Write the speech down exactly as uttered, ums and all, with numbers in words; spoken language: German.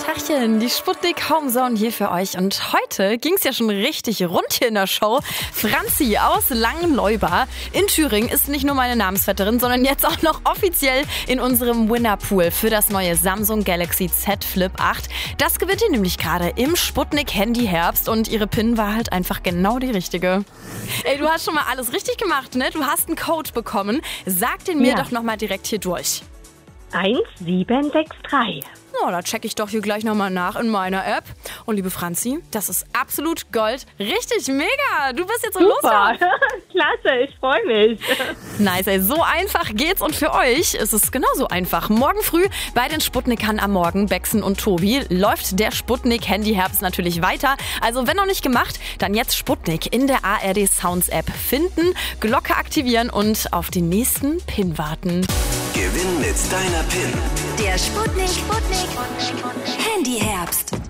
Tachchen, die Sputnik Homezone hier für euch. Und heute ging es ja schon richtig rund hier in der Show. Franzi aus Langenleuba in Thüringen ist nicht nur meine Namensvetterin, sondern jetzt auch noch offiziell in unserem Winnerpool für das neue Samsung Galaxy Z Flip acht. Das gewinnt ihr nämlich gerade im Sputnik Handy Herbst und ihre PIN war halt einfach genau die richtige. Ey, du hast schon mal alles richtig gemacht, ne? Du hast einen Code bekommen. Sag den mir Ja. doch nochmal direkt hier durch. eins sieben sechs drei. Na, da checke ich doch hier gleich nochmal nach in meiner App. Und liebe Franzi, das ist absolut Gold. Richtig mega. Du bist jetzt so los. Super, klasse, ich freue mich. Nice, ey. So einfach geht's. Und für euch ist es genauso einfach. Morgen früh bei den Sputnikern am Morgen, Bexen und Tobi, läuft der Sputnik Handy Herbst natürlich weiter. Also wenn noch nicht gemacht, dann jetzt Sputnik in der A R D Sounds App finden, Glocke aktivieren und auf den nächsten PIN warten. Gewinn mit deiner PIN. Der Sputnik Sputnik Handy Herbst.